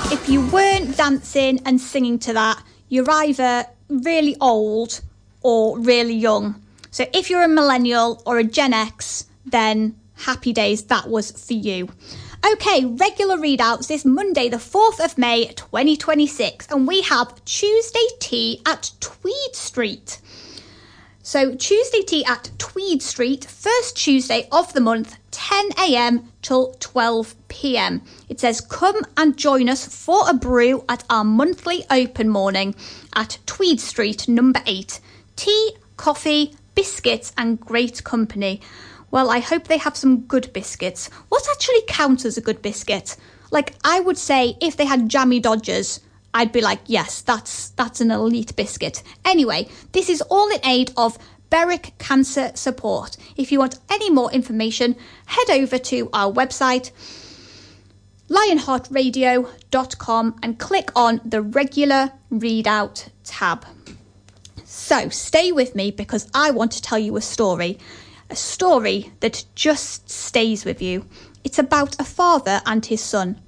If you weren't dancing and singing to that, you're either really old or really young. So if you're a millennial or a Gen X, then happy days, that was for you. Okay, regular readouts this Monday, the 4th of May, 2026, and we have Tuesday tea at Tweed Street. So Tuesday tea at Tweed Street, first Tuesday of the month, 10 a.m. till 12 p.m. It says, come and join us for a brew at our monthly open morning at Tweed Street, number 8. Tea, coffee, biscuits and great company. Well, I hope they have some good biscuits. What actually counts as a good biscuit? Like, I would say if they had Jammy Dodgers, I'd be like, yes, that's an elite biscuit. Anyway, this is all in aid of Berwick Cancer Support. If you want any more information, head over to our website, lionheartradio.com, and click on the regular readout tab. So stay with me because I want to tell you a story that just stays with you. It's about a father and his son.